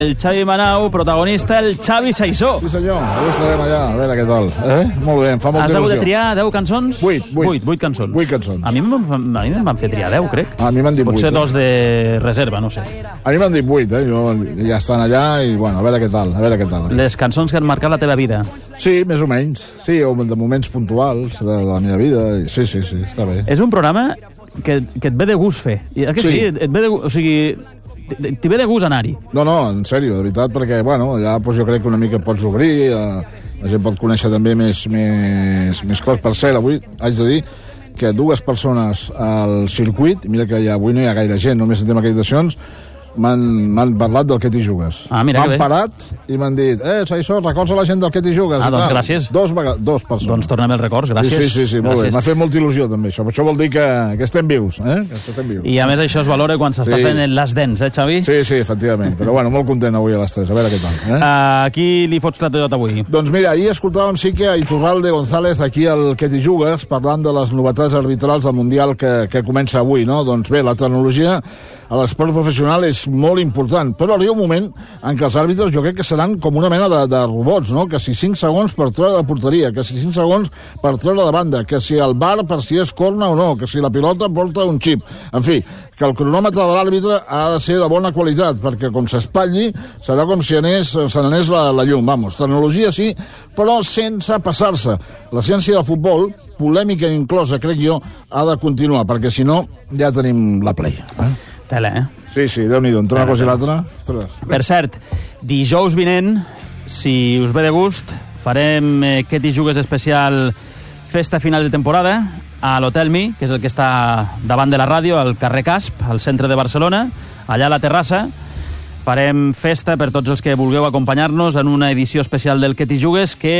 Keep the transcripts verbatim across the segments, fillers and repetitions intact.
El Xavi Manau, protagonista, el Xavi Saissó. Sí, senyor, avui estarem allà, a veure què tal. Eh? Molt bé, em fa molta il·lusió. Has hagut de triar deu cançons? Vuit, vuit. Vuit, vuit cançons. Vuit cançons. A mi em van, van fer triar deu, crec. A mi m'han dit vuit. Potser dos de reserva, no sé. A mi m'han dit vuit, eh? Jo, ja estan allà i, bueno, a veure què tal, a veure què tal. Les cançons que han marcat la teva vida. Sí, més o menys. Sí, o de moments puntuals de la meva vida. Sí, sí, sí, està bé. És un programa que, que et ve de gust fer. I, que sí, sí et ve de gust, o sigui... T'hi ve de gust anar-hi. No, no, en sèrio, de veritat, perquè, bueno, ja doncs, jo crec que una mica pots obrir, eh, la gent pot conèixer també més, més, més coses. Per cert, avui haig de dir que dues persones al circuit, mira que ja, avui no hi ha gaire gent, només sentem acreditacions, m'han parlat del que t'hi jugues. Ah, mira, m'han parat i m'han dit, eh, Saissó, records a la gent del que t'hi jugues. Ah, doncs gràcies. Dos, dos persones. Doncs torna'm els records, gràcies. Sí, sí, sí, sí molt gràcies. Bé. M'ha fet molta il·lusió, també, això. Això vol dir que, que estem vius, eh? Que estem vius. I a més això es valora quan s'està sí. fent les dents, eh, Xavi? Sí, sí, efectivament. Però bueno, molt content avui a les tres, a veure què tal. Eh? Uh, qui li fots clat de tot avui? Doncs mira, ahir escoltàvem sí que a Iturralde González aquí al que t'hi jugues, parlant de les novetats arbitrals del Mundial que, que comença avui, no? Doncs bé, la tecnologia a l'esport professional és molt important, però arriba un moment en què els àrbitres jo crec que seran com una mena de, de robots, no? Que si cinc segons per treure de porteria, que si cinc segons per treure de banda, que si el V A R per si és corna o no, que si la pilota porta un xip. En fi, que el cronòmetre de l'àrbitre ha de ser de bona qualitat, perquè com s'espatlli serà com si anés, se n'anés la, la llum. Vamos, tecnologia sí, però sense passar-se. La ciència del futbol, polèmica inclosa, crec jo, ha de continuar, perquè si no ja tenim la play. Eh? Tela, eh? Sí, sí, Déu-n'hi-do, entre una cosa i l'altra. Per cert, dijous vinent, si us ve de gust, farem eh, que t'hi jugues especial festa final de temporada a l'Hotel Mi, que és el que està davant de la ràdio, al carrer Casp, al centre de Barcelona, allà a la terrassa. Farem festa per tots els que vulgueu acompanyar-nos en una edició especial del que t'hi jugues que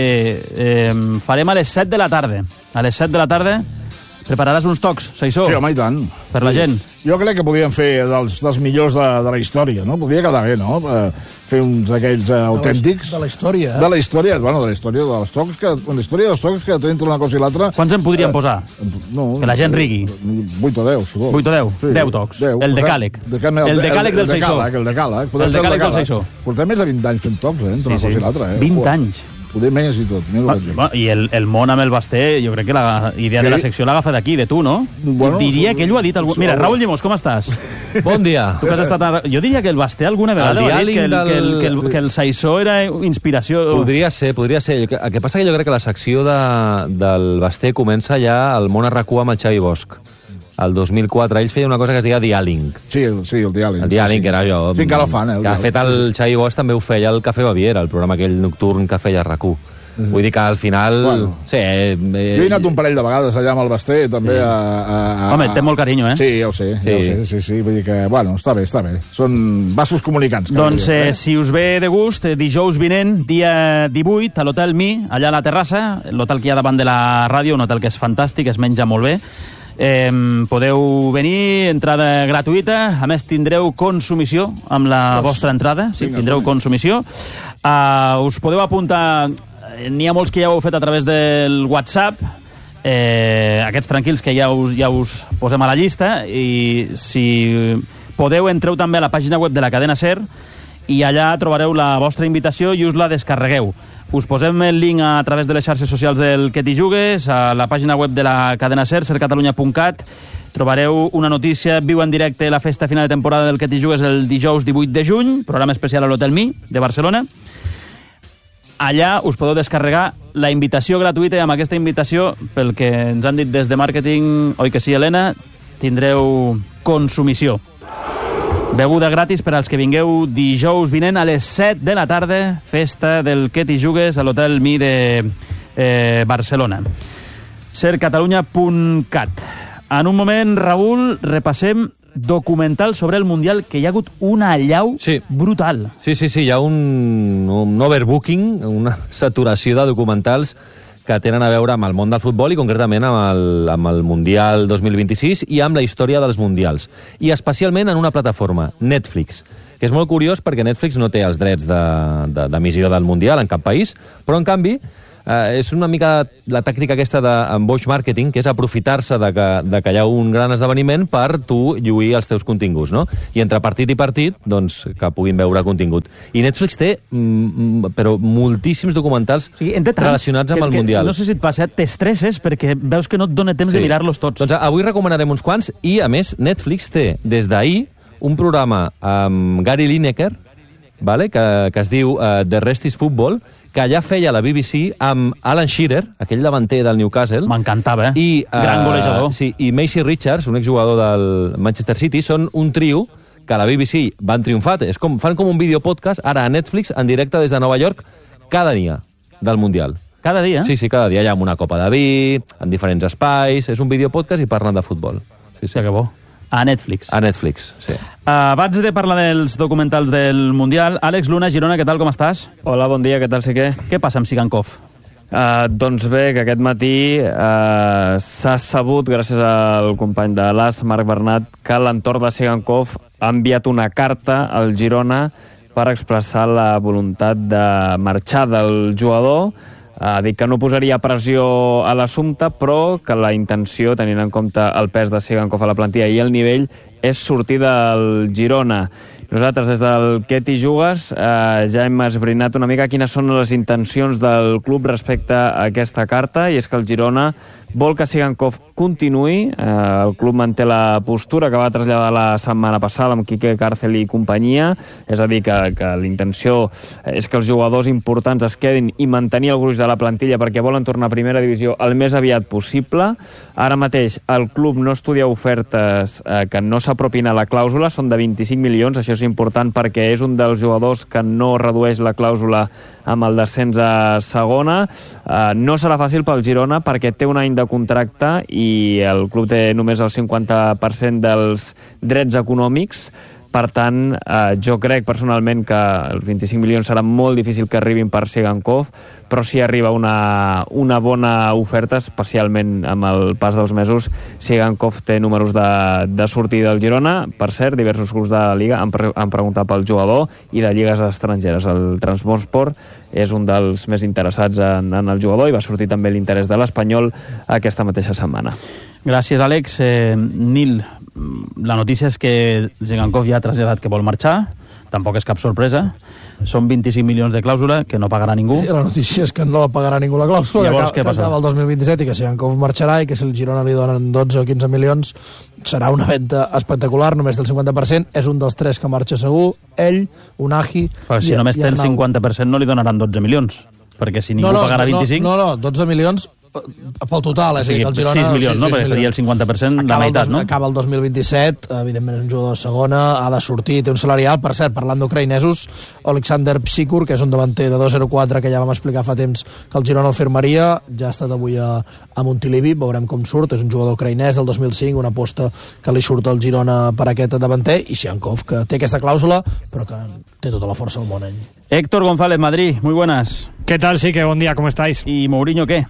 eh, farem a les set de la tarda. A les set de la tarda prepararàs uns tocs, Saissó? Sí, home, i tant. Per sí. la gent. Jo crec que podríem fer dels, dels millors de, de la història, no? Podria quedar bé, no? Fer uns d'aquells uh, autèntics. De la història, eh? De la història, bueno, de la història dels tocs, que, la història dels tocs que entre una cosa i l'altra... Quants en podríem uh, posar? No, que la gent rigui. vuit o deu, si vol. vuit o deu? Sí, deu tocs. deu. El decàleg. De, el, el decàleg del Saissó. El decàleg, el decàleg del Saissó. Portem més de vint anys fent tocs, eh? Entre sí, una cosa sí. i l'altra, eh? vint anys. Poder més i tot. Ah, bueno, I el, el món amb el Basté, jo crec que la idea sí. de la secció l'ha agafat d'aquí, de tu, no? Bueno, diria so, que ell ho ha dit... Algú... Mira, Raúl Llimós, com estàs? Bon dia. Tu que has estat a... Jo diria que el Basté alguna vegada ha dit que el, del... que, el, que, el, que el Saissó era inspiració... Podria ser, podria ser. El que, el que passa que jo crec que la secció de, del Basté comença ja al món a RAC u amb el Xavi Bosch. El dos mil quatre, ells feien una cosa que es deia Dialing. Sí, el, sí, el Dialing. El Dialing, sí, sí. que era jo. Sí, encara el fan, eh? El que ha fet el sí, sí. Xavi Bosch també ho feia el Cafè Baviera, el programa aquell nocturn que feia RAC u. Mm-hmm. Vull dir que al final... Bueno, sí, eh, jo he anat un parell de vegades allà amb el Basté, també sí. a, a, a... Home, té molt carinyo, eh? Sí, ja ho sé, sí. ja ho sé, sí, sí. Vull dir que, bueno, està bé, està bé. Són vasos comunicants. Doncs, eh, eh? si us ve de gust, eh, dijous vinent, dia divuit, a l'Hotel Mi, allà a la terrassa, l'hotel que hi ha davant de la ràdio, un hotel que és fantàstic, es menja molt bé. Eh, podeu venir, entrada gratuïta, a més tindreu consumició amb la pues, vostra entrada, sí, vinga, tindreu consumició. Uh, us podeu apuntar, n'hi ha molts que ja ho heu fet a través del WhatsApp, eh, aquests tranquils que ja us, ja us posem a la llista, i si podeu entreu també a la pàgina web de la cadena SER i allà trobareu la vostra invitació i us la descarregueu. Us posem el link a través de les xarxes socials del que t'hi jugues, a la pàgina web de la cadena SER, ser catalunya punt cat. Trobareu una notícia, viu en directe la festa final de temporada del que t'hi jugues el dijous divuit de juny, programa especial a l'Hotel Mi de Barcelona. Allà us podeu descarregar la invitació gratuïta i amb aquesta invitació, pel que ens han dit des de màrqueting, oi que sí, Helena, tindreu consumició. Beguda gratis per als que vingueu dijous vinent a les set de la tarda, festa del que t'hi jugues a l'Hotel Mi de eh, Barcelona. ser catalunya punt cat. En un moment, Raül, repassem documental sobre el Mundial, que hi ha hagut una allau sí. brutal. Sí, sí, sí, hi ha un, un overbooking, una saturació de documentals que tenen a veure amb el món del futbol i concretament amb el, amb el Mundial dos mil vint-i-sis i amb la història dels Mundials. I especialment en una plataforma, Netflix, que és molt curiós perquè Netflix no té els drets d'emissió de, de, del Mundial en cap país, però en canvi eh, és una mica la tàctica aquesta d'emboig marketing, que és aprofitar-se de que, de que hi ha un gran esdeveniment per tu lluir els teus continguts, no? I entre partit i partit, doncs, que puguin veure contingut. I Netflix té, mm, però, moltíssims documentals o sigui, relacionats amb que, el que, Mundial. No sé si et passa, t'estresses perquè veus que no et dona temps Sí. de mirar-los tots. Doncs avui recomanarem uns quants i, a més, Netflix té, des d'ahir, un programa amb Gary Lineker, vale? que, que es diu uh, The Rest is Football, que ja feia la B B C amb Alan Shearer, aquell davanter del Newcastle. M'encantava, eh? I, uh, Gran golejador. Sí, i Macy Richards, un exjugador del Manchester City, són un trio que a la B B C van triomfar. És com, fan com un videopodcast, ara a Netflix, en directe des de Nova York, cada dia del Mundial. Cada dia? Sí, sí, cada dia hi ha una copa de vi, en diferents espais, és un videopodcast i parlen de futbol. Sí, sí. Sí, que bo. A Netflix. A Netflix, sí. Uh, abans de parlar dels documentals del Mundial, Àlex Luna, Girona, què tal, com estàs? Hola, bon dia, què tal, Siquer? Què passa amb Sigankov? Uh, doncs bé, que aquest matí uh, s'ha sabut, gràcies al company de l'A S, Marc Bernat, que l'entorn de Sigankov ha enviat una carta al Girona per expressar la voluntat de marxar del jugador. Ha dit que no posaria pressió a l'assumpte, però que la intenció, tenint en compte el pes de Sigankov a la plantilla i el nivell, és sortir del Girona. Nosaltres, des del Què t'hi jugues, eh, ja hem esbrinat una mica quines són les intencions del club respecte a aquesta carta, i és que el Girona vol que Sigankov continuï. Eh, el club manté la postura que va traslladar la setmana passada amb Quique Cárcel i companyia, és a dir, que, que l'intenció és que els jugadors importants es quedin i mantenir el gruix de la plantilla perquè volen tornar a primera divisió el més aviat possible. Ara mateix el club no estudia ofertes eh, que no s'apropin a la clàusula, són de vint-i-cinc milions, això és important perquè és un dels jugadors que no redueix la clàusula amb el descens a segona. Eh, no serà fàcil pel Girona perquè té un any de contracte i el club té només el cinquanta per cent dels drets econòmics. Per tant, eh, jo crec personalment que els vint-i-cinc milions serà molt difícil que arribin per Sigankov, però si arriba una, una bona oferta, especialment amb el pas dels mesos, Sigankov té números de, de sortir del Girona. Per cert, diversos clubs de la Liga han, pre han preguntat pel jugador i de lligues estrangeres. El Trabzonspor és un dels més interessats en, en el jugador i va sortir també l'interès de l'Espanyol aquesta mateixa setmana. Gràcies, Àlex. Eh, Nil, la notícia és que Sigankov ja ha traslladat que vol marxar, tampoc és cap sorpresa. Són vint-i-cinc milions de clàusula que no pagarà ningú. I la notícia és que no la pagarà ningú la clàusula. Llavors, que, què passa? Que acaba el dos mil vint-i-set i que Sigankov marxarà i que si el Girona li donen dotze o quinze milions serà una venda espectacular, només del cinquanta per cent. És un dels tres que marxa segur, ell, Unagi... Però si i, només i té el Arnau. cinquanta per cent no li donaran dotze milions, perquè si ningú no, no, pagarà vint-i-cinc... No, no, dotze milions pel total, és o sigui, a dir, que el Girona... sis milions, no? Perquè seria el cinquanta per cent, la meitat, no? Acaba el dos mil vint-i-set, evidentment és un jugador de segona, ha de sortir, té un salari alt. Per cert, parlant d'ucraïnesos, Oleksandr Psikur, que és un davanter de dos zero quatre que ja vam explicar fa temps que el Girona el firmaria, ja ha estat avui a, a Montilivi, veurem com surt. És un jugador ucraïnès del dos mil cinc, una aposta que li surt al Girona per aquest davanter, i Sigankov, que té aquesta clàusula, però que té tota la força del món, ell. Héctor González, Madrid, muy buenas. ¿Qué tal? Sí, que buen día, ¿cómo estáis? ¿Y Mourinho qué?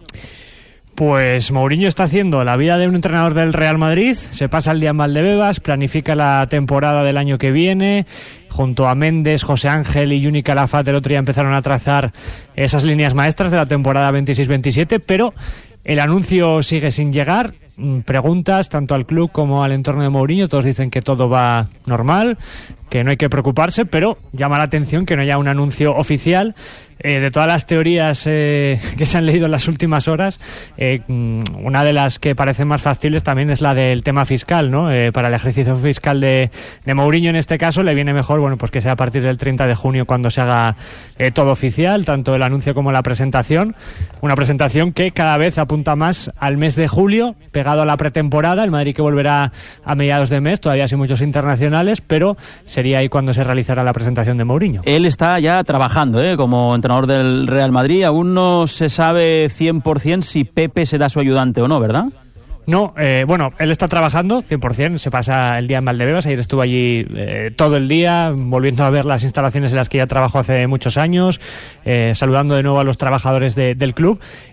Pues Mourinho está haciendo la vida de un entrenador del Real Madrid, se pasa el día en Valdebebas, planifica la temporada del año que viene, junto a Méndez, José Ángel y Juni Calafat el otro día empezaron a trazar esas líneas maestras de la temporada veintiséis veintisiete, pero el anuncio sigue sin llegar. Preguntas tanto al club como al entorno de Mourinho, todos dicen que todo va normal, que no hay que preocuparse, pero llama la atención que no haya un anuncio oficial. Eh, de todas las teorías eh, que se han leído en las últimas horas, eh, una de las que parecen más factibles también es la del tema fiscal, ¿no? Eh, para el ejercicio fiscal de, de Mourinho en este caso le viene mejor, bueno, pues que sea a partir del treinta de junio cuando se haga eh, todo oficial, tanto el anuncio como la presentación. Una presentación que cada vez apunta más al mes de julio, pegado a la pretemporada. El Madrid que volverá a mediados de mes, todavía sin muchos internacionales, pero sería ahí cuando se realizará la presentación de Mourinho. Él está ya trabajando ¿eh? como entrenador del Real Madrid. Aún no se sabe cien por cien si Pepe será su ayudante o no, ¿verdad? No, eh, bueno, él está trabajando cien por cien, se pasa el día en Valdebebas, ayer estuvo allí eh, todo el día, volviendo a ver las instalaciones en las que ya trabajó hace muchos años, eh, saludando de nuevo a los trabajadores de, del club,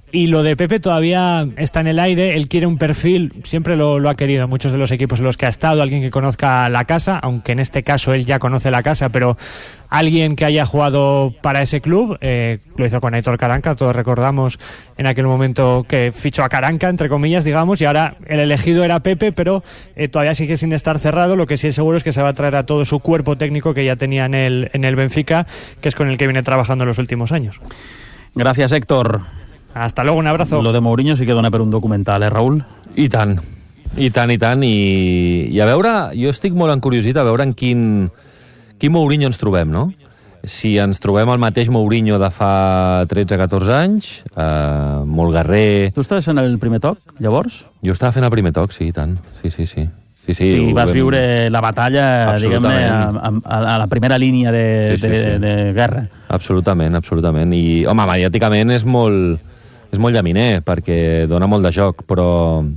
Y lo de Pepe todavía está en el aire. Él quiere un perfil, siempre lo, lo ha querido, muchos de los equipos en los que ha estado, alguien que conozca la casa, aunque en este caso él ya conoce la casa, pero alguien que haya jugado para ese club. Eh, lo hizo con Aitor Karanka, todos recordamos en aquel momento que fichó a Karanka, entre comillas, digamos, y ahora el elegido era Pepe, pero eh, todavía sigue sin estar cerrado. Lo que sí es seguro es que se va a traer a todo su cuerpo técnico que ya tenía en el, en el Benfica, que es con el que viene trabajando en los últimos años. Gracias, Héctor. Hasta luego, un abrazo. Lo de Mourinho sí que dona per un documental, eh, Raül? I tant, i tant, i tant, i, i a veure, jo estic molt encuriosit a veure en quin, quin Mourinho ens trobem, no? Si ens trobem el mateix Mourinho de fa tretze catorze anys, eh, molt guerrer... Tu estaves en el primer toc, llavors? Jo estava fent el primer toc, sí, i tant, sí, sí, sí. Sí, sí, sí, vas vam... viure la batalla, diguem-ne, a, a, a la primera línia de, sí, sí, de, sí. de guerra. Absolutament, absolutament. I, home, mediàticament és molt, és molt llaminer, perquè dona molt de joc, però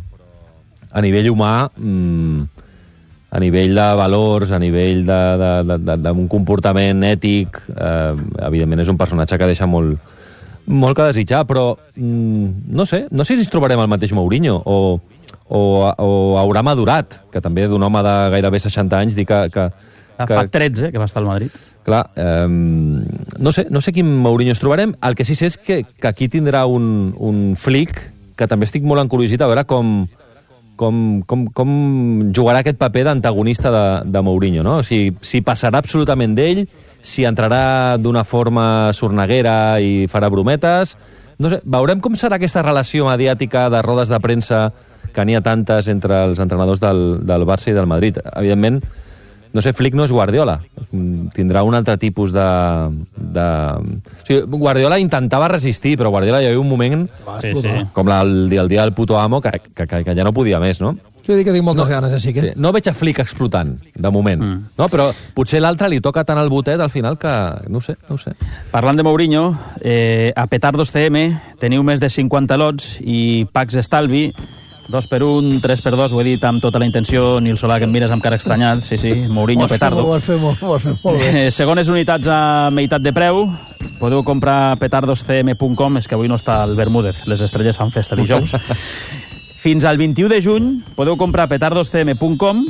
a nivell humà, mmm, a nivell de valors, a nivell d'un comportament ètic, eh, evidentment és un personatge que deixa molt, molt que desitjar, però mmm, no sé, no sé si ens trobarem el mateix Mourinho, o... O, o haurà madurat, que també d'un home de gairebé seixanta anys dir que... que, que Fa tretze, que va estar al Madrid. Clar, eh, no sé, no sé quin Mourinho ens trobarem. El que sí sé és que, que aquí tindrà un, un flic, que també estic molt encuriosit a veure com, com, com, com jugarà aquest paper d'antagonista de, de Mourinho, no? O sigui, si passarà absolutament d'ell, si entrarà d'una forma sorneguera i farà brometes... No sé, veurem com serà aquesta relació mediàtica de rodes de premsa que n'hi ha tantes entre els entrenadors del, del Barça i del Madrid. Evidentment, no sé, Flick no és Guardiola. Tindrà un altre tipus de... de... O sigui, Guardiola intentava resistir, però Guardiola hi havia un moment, sí, sí. com el, el dia del puto amo, que, que, que, que ja no podia més, no? Jo dic que tinc moltes no, ganes, eh, sí que... Sí, no veig a Flick explotant, de moment. Mm. No? Però potser l'altre li toca tant el botet al final que... No ho sé, no ho sé. Parlant de Mourinho, eh, a Petardos C M teniu més de cinquanta lots i packs estalvi, dos per un, tres per dos, ho he dit amb tota la intenció, Nil Solà, que em mires amb cara estranyat, sí, sí, Mourinho Petardo. Ho has fet molt, ho has fet molt bé. Eh, segones unitats a meitat de preu, podeu comprar petardos c m punt com, és que avui no està el Bermúdez, les estrelles fan festa dijous. Fins al vint-i-u de juny podeu comprar petardos c m punt com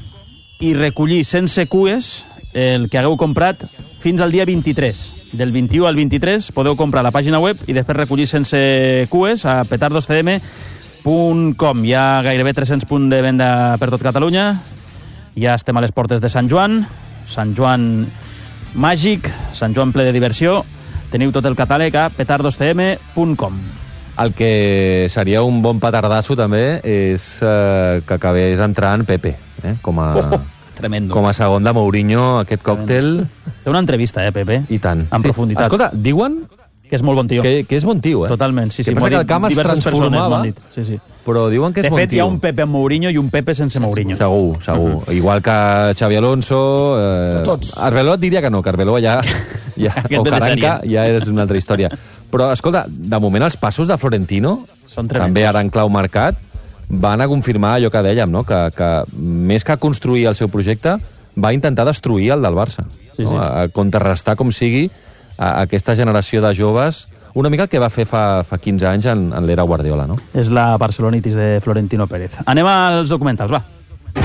i recollir sense cues el que hagueu comprat fins al dia vint-i-tres. Del vint-i-u al vint-i-tres podeu comprar la pàgina web i després recollir sense cues a petardos c m punt com. Hi ha gairebé tres-cents punts de venda per tot Catalunya. Ja estem a les portes de Sant Joan. Sant Joan màgic, Sant Joan ple de diversió. Teniu tot el catàleg a petardos c m punt com. El que seria un bon petardasso també és eh, que acabés entrant Pepe, eh? com, a, oh, tremendo. com a segon de Mourinho, aquest còctel. Té una entrevista, eh, Pepe? I tant. En sí. profunditat. Escolta, diuen... Que és molt bon tio. Que, que és bon tio, eh? Totalment, sí, sí. Que passa que el camp es transformava, sí, sí. però diuen que és de bon fet, tio. hi ha un Pepe amb Mourinho i un Pepe sense Mourinho. Segur, segur. Uh-huh. Igual que Xavi Alonso... Eh, tots. Arbeloa diria que no, que Arbeloa ja... ja o Karanka ja és una altra història. Però, escolta, de moment els passos de Florentino, també ara en clau marcat, van a confirmar allò que dèiem, no? que, que més que construir el seu projecte, va intentar destruir el del Barça. Sí, no? sí. A contrarrestar, com sigui, a aquesta generació de joves... Una mica el que va fer fa, fa quinze anys en, en l'era Guardiola, no? És la barcelonitis de Florentino Pérez. Anem als documentals, va.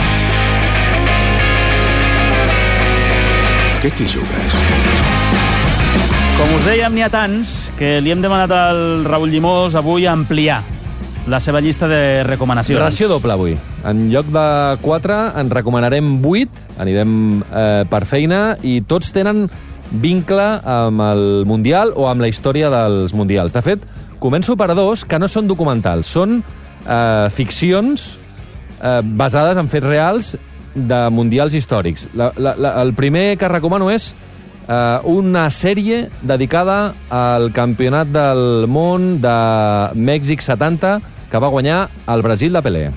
Què t'hi jugues? Com us dèiem, n'hi ha tants que li hem demanat al Raül Llimós avui ampliar la seva llista de recomanacions. Ració doble avui. En lloc de quatre, en recomanarem vuit, anirem eh, per feina, i tots tenen vincle amb el Mundial o amb la història dels Mundials. De fet, començo per dos que no són documentals, són eh, ficcions eh, basades en fets reals de Mundials històrics. La, la, la, el primer que recomano és eh, una sèrie dedicada al Campionat del Món de Mèxic setanta que va guanyar el Brasil de Pelé.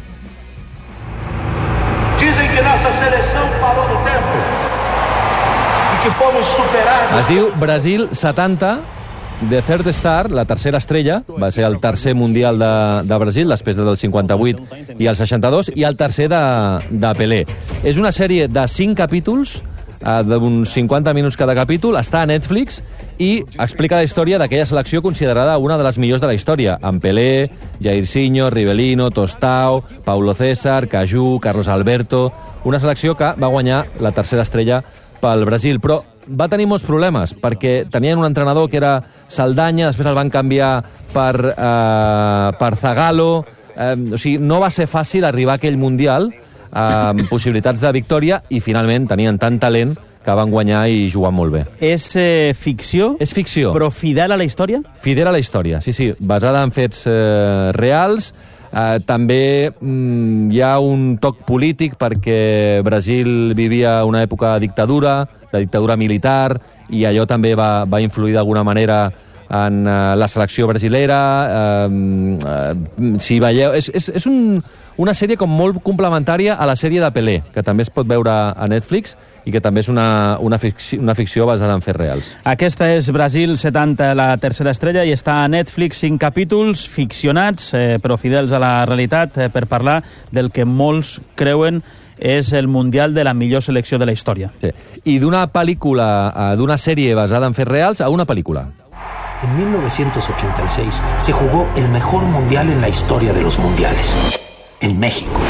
Dizem que nossa seleção parou no tempo. Que fomos superados. Es diu Brasil setanta, The Third Star, la tercera estrella, va ser el tercer Mundial de, de Brasil, després del cinquanta-vuit i el seixanta-dos, i el tercer de, de Pelé. És una sèrie de cinc capítols uh, d'uns cinquanta minuts cada capítol, està a Netflix i explica la història d'aquella selecció considerada una de les millors de la història, amb Pelé, Jairzinho, Rivelino, Tostao, Paulo César, Caju, Carlos Alberto... Una selecció que va guanyar la tercera estrella pel Brasil, però va tenir molts problemes, perquè tenien un entrenador que era Saldaña, després el van canviar per, eh, per Zagallo, eh, o sigui, no va ser fàcil arribar a aquell Mundial eh, amb possibilitats de victòria i finalment tenien tant talent que van guanyar i jugar molt bé. És eh, ficció? És ficció. Però fidel a la història? Fidel a la història, sí, sí, basada en fets eh, reals. Uh, també mm, hi ha un toc polític perquè Brasil vivia una època de dictadura, de dictadura militar, i allò també va, va influir d'alguna manera en uh, la selecció brasilera. Uh, uh, si veieu... És, és, és un, una sèrie com molt complementària a la sèrie de Pelé, que també es pot veure a Netflix i que també és una, una, ficció, una ficció basada en fets reals. Aquesta és Brasil setanta, la tercera estrella, i està a Netflix, cinc capítols ficcionats, eh, però fidels a la realitat, eh, per parlar del que molts creuen és el Mundial de la millor selecció de la història. Sí. I d'una pel·lícula, eh, d'una sèrie basada en fets reals a una pel·lícula. En mil novecientos ochenta y seis se jugó el mejor mundial en la historia de los mundiales, en México.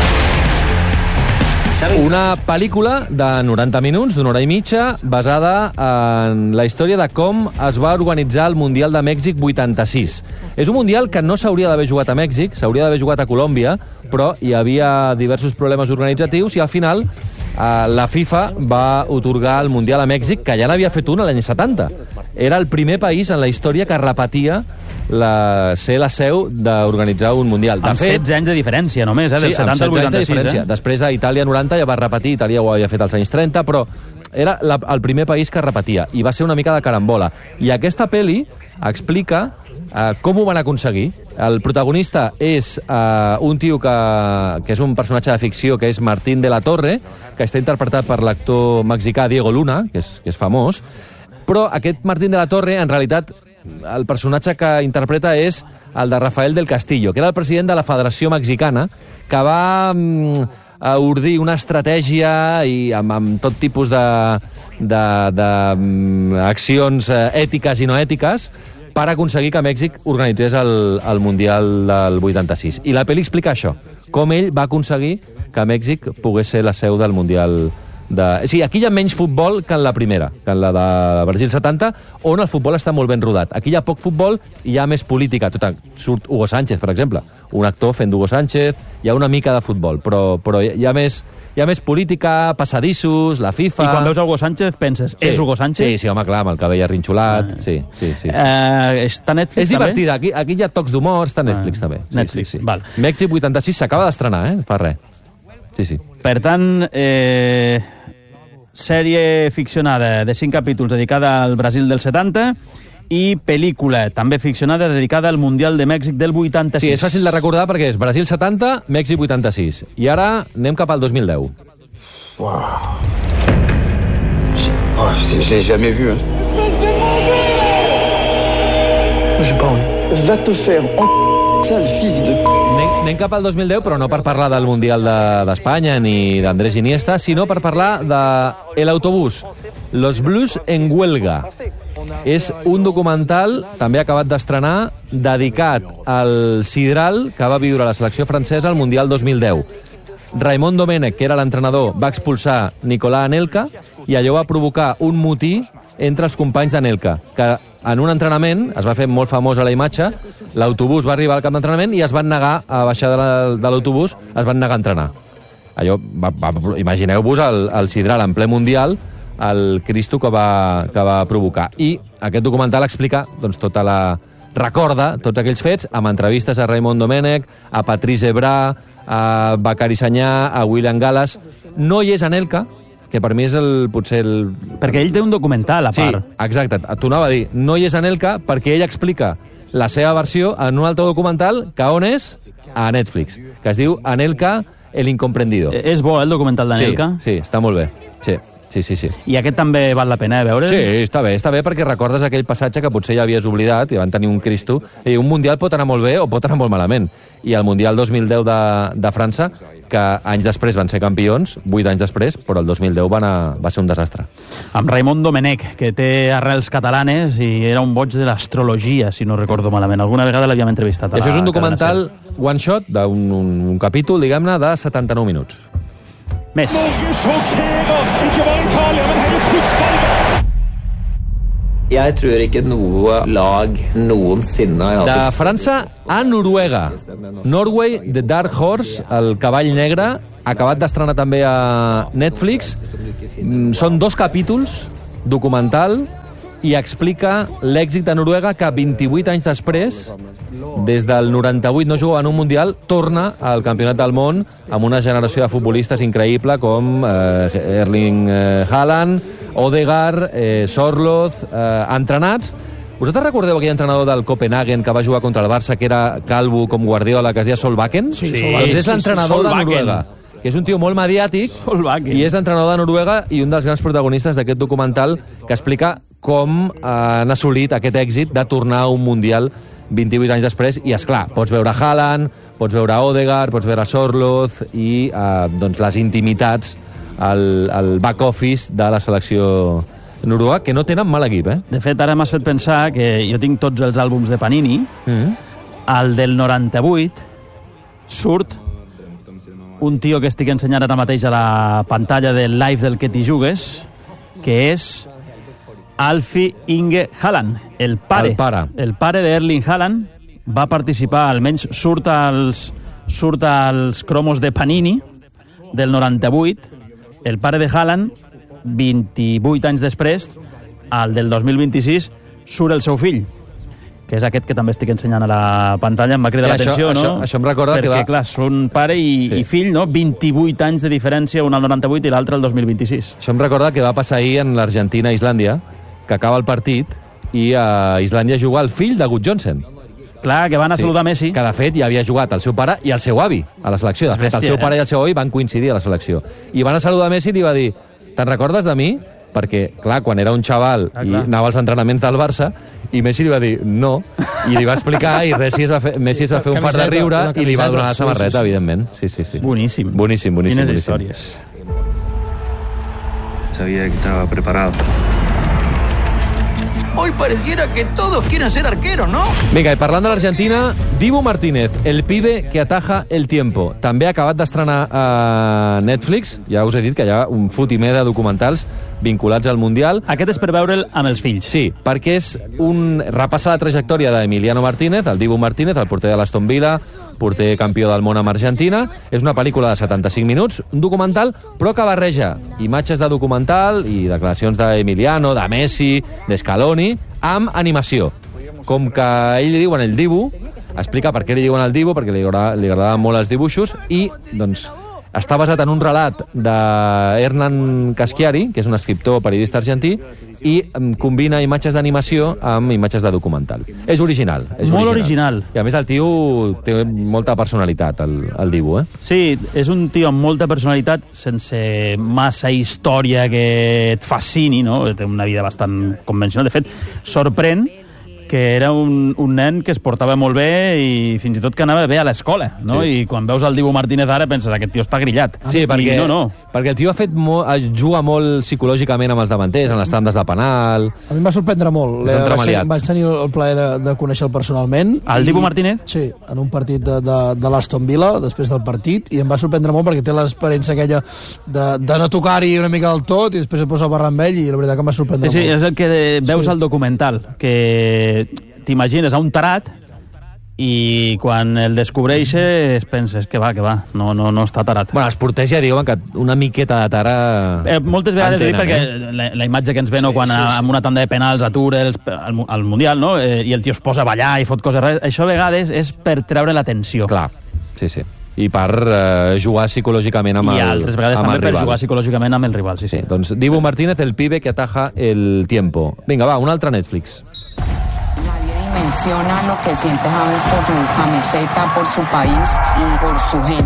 Una pel·lícula de noranta minuts, d'una hora i mitja, basada en la història de com es va organitzar el Mundial de Mèxic vuitanta-sis. És un Mundial que no s'hauria d'haver jugat a Mèxic, s'hauria d'haver jugat a Colòmbia, però hi havia diversos problemes organitzatius i al final eh, la FIFA va otorgar el Mundial a Mèxic, que ja n'havia fet un l'any setanta. Era el primer país en la història que repetia la, ser la seu d'organitzar un Mundial. De Amb fet, setze anys de diferència, només, eh? sí, Del setanta al vuitanta-sis. Eh? Després a Itàlia noranta ja va repetir, Itàlia ho havia fet als anys trenta, però era la, el primer país que repetia, i va ser una mica de carambola. I aquesta pel·li explica eh, com ho van aconseguir. El protagonista és eh, un tio que, que és un personatge de ficció, que és Martín de la Torre, que està interpretat per l'actor mexicà Diego Luna, que és, que és famós, però aquest Martín de la Torre, en realitat, el personatge que interpreta és el de Rafael del Castillo, que era el president de la Federació Mexicana, que va mm, a ordir una estratègia i amb, amb tot tipus d'accions ètiques i no ètiques per aconseguir que Mèxic organitzés el, el Mundial del vuitanta-sis. I la pel·li explica això, com ell va aconseguir que Mèxic pogués ser la seu del Mundial de... Sí, aquí hi ha menys futbol que en la primera, que en la de Brasil setanta, on el futbol està molt ben rodat. Aquí hi ha poc futbol i hi ha més política. Tot, surt Hugo Sánchez, per exemple, un actor fent d'Hugo Sánchez, hi ha una mica de futbol, però, però hi ha més... Hi ha més política, passadissos, la FIFA... I quan veus Hugo Sánchez penses, sí. És Hugo Sánchez? Sí, sí, home, clar, amb el cabell arrinxolat, ah. sí, sí, sí. sí. Uh, està a Netflix, és divertida, aquí, aquí hi ha tocs d'humor, està a Netflix, ah. també. Sí, Netflix, sí, sí. val. Mèxic vuitanta-sis s'acaba d'estrenar, eh? Fa res. Sí, sí. Per tant, eh, sèrie ficcionada de cinc capítols dedicada al Brasil del setanta i pel·lícula també ficcionada dedicada al Mundial de Mèxic del vuitanta-sis. Sí, és fàcil de recordar perquè és Brasil setanta, Mèxic vuitanta-sis. I ara anem cap al dos mil deu. Wow. Oh, je l'ai jamais vu. Hein. J'ai pas envie. Va te faire en... le fils de... Anem, anem cap al dos mil deu, però no per parlar del Mundial d'Espanya de, ni d'Andrés Iniesta, sinó per parlar de El Autobús, Los Blues en Huelga. És un documental, també acabat d'estrenar, dedicat al sidral que va viure la selecció francesa al Mundial dos mil deu. Raimon Domènech, que era l'entrenador, va expulsar Nicolas Anelka i allò va provocar un motí entre els companys d'Anelka, que en un entrenament, es va fer molt famós a la imatge, l'autobús va arribar al camp d'entrenament i es van negar a baixar de l'autobús, es van negar a entrenar. Allò, va, va, imagineu-vos el, el sidral en ple mundial, el Cristo que va, que va provocar. I aquest documental explica doncs, tota la... recorda tots aquells fets, amb entrevistes a Raimon Domènech, a Patrice Evra, a Bacari Sanyà, a William Gallas. No hi és Anelka, que per mi és el, potser el... Perquè ell té un documental, a part. Sí, exacte. T'ho anava a dir. No hi és Anelka perquè ell explica la seva versió en un altre documental que on és? A Netflix, que es diu Anelka, el incomprendido. És bo, eh, el documental d'Anelka? Sí, sí, està molt bé. Sí. Sí, sí, sí. I aquest també val la pena, eh, veure? Sí, està bé, està bé perquè recordes aquell passatge que potser ja havies oblidat i van tenir un Cristo. I un Mundial pot anar molt bé o pot anar molt malament. I el Mundial dos mil deu de, de França, que anys després van ser campions, vuit anys després, però el dos mil deu va, anar, va ser un desastre. Amb Raimon Domenech, que té arrels catalanes i era un boig de l'astrologia, si no recordo malament. Alguna vegada l'havíem entrevistat. A Això és un la documental one shot, d'un un, un capítol, diguem-ne, de setanta-nou minuts. Més. Jeg tror ikke noe lag noensinne har De hatt França a Noruega. Norway, The Dark Horse, el cavall negre, acabat d'estrenar també a Netflix. Mm, Són dos capítols, documental, i explica l'èxit de Noruega que vint-i-vuit anys després, des del noranta-vuit no jugava en un Mundial, torna al Campionat del Món amb una generació de futbolistes increïble com eh, Erling eh, Haaland, Odegaard, eh, Sorloth, eh, entrenats. Vosaltres recordeu aquell entrenador del Copenhagen que va jugar contra el Barça, que era calvo com Guardiola, que es deia Solbakken? Sí, Sí. Solbakken. Doncs és l'entrenador de Solbakken. Noruega, que és un tio molt mediàtic, Solbakken. i és l'entrenador de Noruega i un dels grans protagonistes d'aquest documental que explica com eh, han assolit aquest èxit de tornar a un Mundial vint-i-vuit anys després. I, és clar, pots veure Haaland, pots veure Odegaard, pots veure Sorloth i eh, doncs les intimitats al, al back office de la selecció noruega, que no tenen mal equip, eh? De fet, ara m'has fet pensar que jo tinc tots els àlbums de Panini. Mm. Al del noranta-vuit surt un tio que estic ensenyant ara mateix a la pantalla del live del Que t'hi jugues, que és Alfie Inge Haaland, el pare. El pare. El pare d'Erling Haaland va participar, almenys surt als, surt als cromos de Panini del noranta-vuit. El pare de Haaland, vint-i-vuit anys després, al del dos mil vint-i-sis, surt el seu fill, que és aquest que també estic ensenyant a la pantalla. Em va cridar Ja, això- l'atenció, no? això- això em recorda Perquè, que va- clar, són pare i, Sí. i fill, no? vint-i-vuit anys de diferència, un al noranta-vuit i l'altre al dos mil vint-i-sis. Això em recorda que va passar ahir en l'Argentina-Islàndia, que acaba el partit, i a Islàndia juga el fill de Gudjohnsen. Clar, que van a saludar Messi. Que, de fet, ja havia jugat el seu pare i el seu avi a la selecció. De És fet, el bèstia, seu eh? pare i el seu avi van coincidir a la selecció. I van a saludar Messi i li va dir: te'n recordes de mi? Perquè, clar, quan era un xaval Ah, i clar. anava als entrenaments del Barça, i Messi li va dir no, i li va explicar, i Messi es va fer, Messi es va fer un fart de Camiseta, riure una i li va camiseta, donar la sí, samarreta, sí, sí. evidentment. Sí, sí, sí. Boníssim. Boníssim, boníssim. Quines boníssim. històries. Sabía que estaba preparado. Hoy pareciera que todos quieren ser arqueros, ¿no? Vinga, i parlant de l'Argentina, Dibu Martínez, el pibe que ataja el tiempo. També ha acabat d'estrenar a Netflix. Ja us he dit que hi ha un fotimer de documentals vinculats al Mundial. Aquest és per veure'l amb els fills. Sí, perquè és un repassa la trajectòria d'Emiliano Martínez, el Dibu Martínez, el porter de l'Aston Villa, porter campió del món amb Argentina. És una pel·lícula de setanta-cinc minuts, un documental, però que barreja imatges de documental i declaracions d'Emiliano, de Messi, d'Scaloni, amb animació. Com que a ell li diuen el Dibu, explica per què li diuen el Dibu, perquè li, agrada, li agradaven molt els dibuixos, i doncs està basat en un relat d'Hernan Caschiari, que és un escriptor periodista argentí, i combina imatges d'animació amb imatges de documental. És original. És Molt original. I a més el tio té molta personalitat, el, el Dibu, eh? Sí, és un tio amb molta personalitat, sense massa història que et fascini, no? Té una vida bastant convencional. De fet, sorprèn que era un, un nen que es portava molt bé i fins i tot que anava bé a l'escola, no? Sí. I quan veus el Dibu Martínez ara penses, aquest tio està grillat. Sí, perquè, I no, no. perquè el tio ha fet molt, juga molt psicològicament amb els davanters, en les tandes de penal. A mi em va sorprendre molt. És Eh, vaig, entremaliat. tenir, vaig tenir el plaer de, de conèixer-lo personalment. El I- Dibu Martínez? Sí, en un partit de, de, de l'Aston Villa, després del partit, i em va sorprendre molt perquè té l'experiència aquella de, de no tocar-hi una mica del tot i després es posa a parlar amb ell i la veritat que em va sorprendre Sí, sí, molt. és el que veus Sí. al documental, que t'imagines a un tarat i quan el descobreixes penses que va, que va, no, no, no està tarat. Bueno, els porters ja diuen que una miqueta de tara... Eh, moltes vegades en dic tenen, perquè eh? la, la imatge que ens ven Sí, sí, quan sí, sí, sí. amb una tanda de penals atura el, el, el Mundial, no? Eh, i el tio es posa a ballar i fot coses rares, això a vegades és per treure l'atenció. Clar, sí, sí. I per eh, jugar psicològicament amb I el altres vegades amb també el per rival. jugar psicològicament amb el rival, sí, sí. Sí, doncs Dibu Martínez, el pibe que ataja el tiempo. Vinga, va, un altre Netflix. Nadie dimensiona lo que siente James por su camiseta, por su país y por su gente.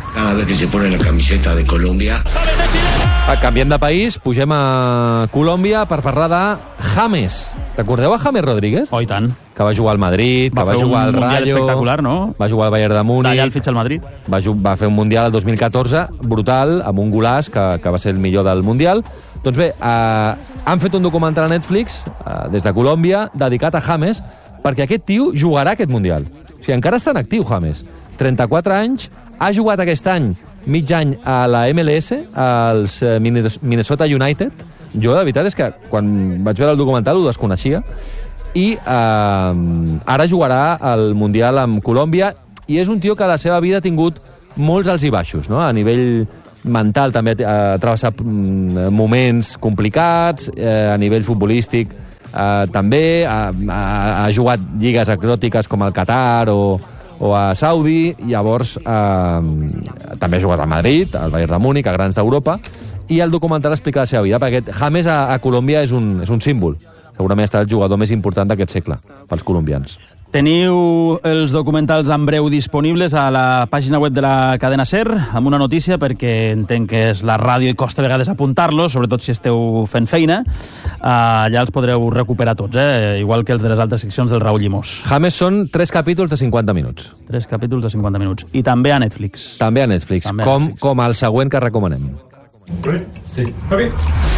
cada vez que se pone la camiseta de Colombia. Canviem de país, pugem a Colòmbia per parlar de James. Recordeu a James Rodríguez? Oh, i tant. Que va jugar al Madrid, va que va jugar al Rayo... Va fer un mundial espectacular, no? Va jugar al Bayern de Múnich... D'allà el fitxa al Madrid. Va, va fer un mundial el dos mil catorze, brutal, amb un golaç que, que va ser el millor del mundial. Doncs bé, eh, han fet un documental a Netflix, eh, des de Colòmbia, dedicat a James, perquè aquest tio jugarà aquest mundial. O sigui, encara està en actiu, James. trenta-quatre anys, ha jugat aquest any mig any a la M L S, als Minnesota United. Jo, de veritat, és que quan vaig veure el documental ho desconeixia. I eh, ara jugarà al Mundial amb Colòmbia, i és un tio que a la seva vida ha tingut molts alts i baixos, no? A nivell mental també ha travessat moments complicats, eh, a nivell futbolístic eh, també, ha, ha, ha jugat lligues exòtiques com el Qatar o o a Saudi, llavors eh, també ha jugat al Madrid, al Bayern de Múnich, a grans d'Europa, i el documental explica la seva vida, perquè James a, a Colòmbia és un, és un símbol. Segurament ha estat el jugador més important d'aquest segle, pels colombians. Teniu els documentals en breu disponibles a la pàgina web de la cadena SER, amb una notícia, perquè entenc que és la ràdio i costa a vegades apuntar-los, sobretot si esteu fent feina. Uh, allà els podreu recuperar tots, eh? Igual que els de les altres seccions del Raúl Llimós. James són tres capítols de cinquanta minuts. Tres capítols de cinquanta minuts. I també a Netflix. També a Netflix, també a com, Netflix. Com el següent que recomanem. Sí. Okay.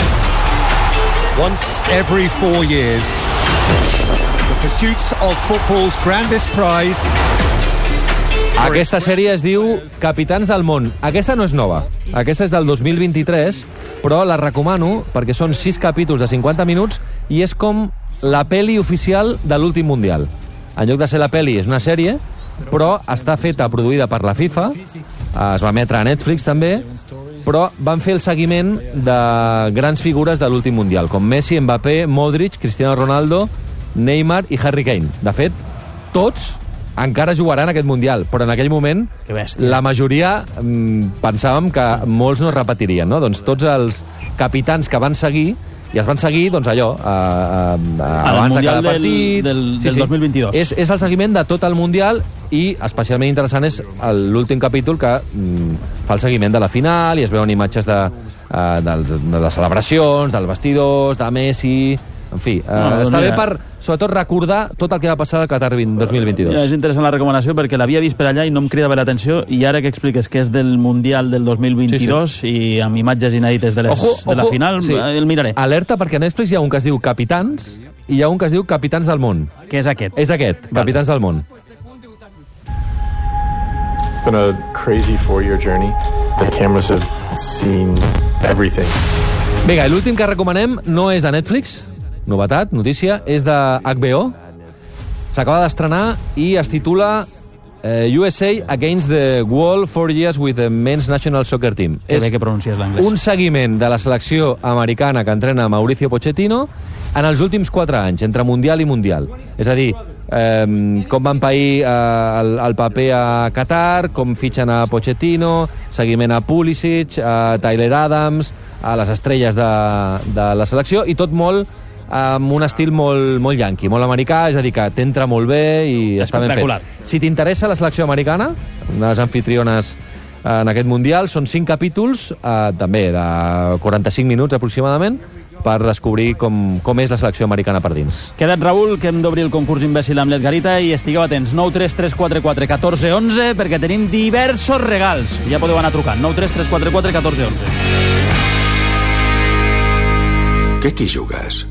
Once every four years, the pursuits of football's grandest prize. Aquesta sèrie es diu Capitans del món. Aquesta no és nova. Aquesta és del dos mil vint-i-tres, però la recomano perquè són sis capítols de cinquanta minuts i és com la peli oficial de l'últim Mundial. En lloc de ser la peli, és una sèrie, però està feta, produïda per la FIFA, es va emetre a Netflix també, però van fer el seguiment de grans figures de l'últim Mundial, com Messi, Mbappé, Modric, Cristiano Ronaldo, Neymar i Harry Kane. De fet, tots encara jugaran aquest Mundial, però en aquell moment la majoria mmm, pensàvem que molts no repetirien, no? Doncs tots els capitans que van seguir, i els van seguir, doncs allò, a, a, a, abans de cada partit... del, del, sí, del dos mil vint-i-dos. És, és el seguiment de tot el Mundial, i especialment interessant és l'últim capítol que mm, fa el seguiment de la final, i es veuen imatges de, uh, de, de les celebracions, dels vestidors, de Messi... En fi, uh, no, està mira, bé per, sobretot, recordar tot el que va passar al Qatar dos mil vint-i-dos. Mira, és interessant la recomanació perquè l'havia vist per allà i no em crida bé l'atenció, i ara que expliques que és del Mundial del dos mil vint-i-dos, sí, sí. I amb imatges inèdites de, les, ojo, ojo, de la final, sí. El miraré. Alerta, perquè a Netflix hi ha un que es diu Capitans i hi ha un que es diu Capitans del món. Que és aquest. És aquest, vale. Capitans del món. It's been a crazy four-year journey. The cameras have seen everything. Vinga, l'últim que recomanem no és de Netflix, novetat, notícia, és de H B O. S'acaba d'estrenar i es titula uh, U S A Against the Wall, four years with the Men's National Soccer Team. Que bé que pronuncies l'anglès. Un seguiment de la selecció americana que entrena Mauricio Pochettino en els últims quatre anys, entre Mundial i Mundial. És a dir, eh, com van pair eh, el, el paper a Qatar, com fitxen a Pochettino, seguiment a Pulisic, a Tyler Adams, a les estrelles de, de la selecció, i tot molt amb un estil molt, molt yanqui, molt americà, és a dir, que t'entra molt bé i està ben fet. Si t'interessa la selecció americana, una de les anfitriones en aquest Mundial, són cinc capítols, eh, també de quaranta-cinc minuts aproximadament, per descobrir com, com és la selecció americana per dins. Queda't, Raül, que hem d'obrir el concurs imbècil amb l'Edgarita, i estigueu atents, nou tres tres quatre quatre un quatre u u, perquè tenim diversos regals. Ja podeu anar trucant, nou tres tres quatre quatre un quatre u u. Què t'hi jugues?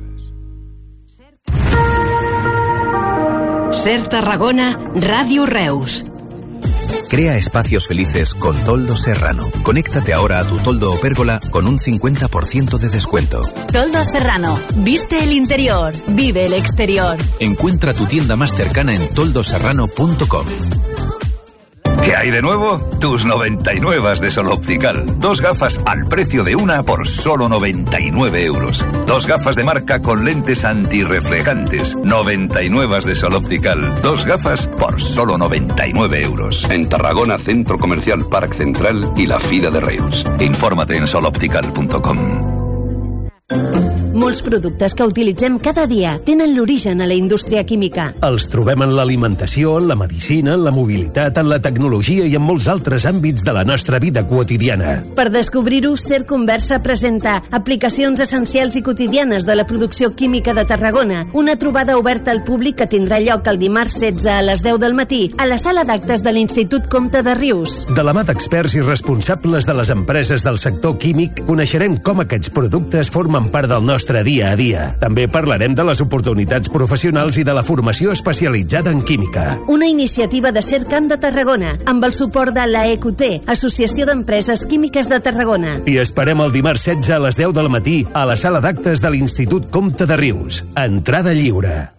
SER Tarragona, Radio Reus. Crea espacios felices con Toldo Serrano. Conéctate ahora a tu toldo o pérgola con un cincuenta por ciento de descuento. Toldo Serrano. Viste el interior, vive el exterior. Encuentra tu tienda más cercana en toldo serrano punto com. ¿Qué hay de nuevo? Tus noventa y nueve de Sol Optical. Dos gafas al precio de una por solo noventa y nueve euros. Dos gafas de marca con lentes antirreflejantes. noventa y nueve de Sol Optical. Dos gafas por solo noventa y nueve euros. En Tarragona, Centro Comercial Parc Central y la Fira de Reus. Infórmate en sol optical punto com. Molts productes que utilitzem cada dia tenen l'origen a la indústria química. Els trobem en l'alimentació, en la medicina, en la mobilitat, en la tecnologia i en molts altres àmbits de la nostra vida quotidiana. Per descobrir-ho, Cerconversa presenta Aplicacions essencials i quotidianes de la producció química de Tarragona, una trobada oberta al públic que tindrà lloc el dimarts setze a les deu del matí a la sala d'actes de l'Institut Comte de Rius. De la mà d'experts i responsables de les empreses del sector químic, coneixerem com aquests productes formen part del nostre dia a dia. També parlarem de les oportunitats professionals i de la formació especialitzada en química. Una iniciativa de Cercamp de Tarragona, amb el suport de l'A E Q T, Associació d'Empreses Químiques de Tarragona. I esperem el dimarts setze a les deu del matí a la sala d'actes de l'Institut Comte de Rius. Entrada lliure.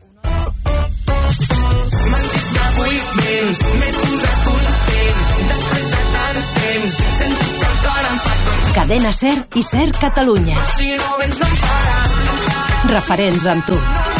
Cadena Ser i Ser Catalunya. Referents amb tu.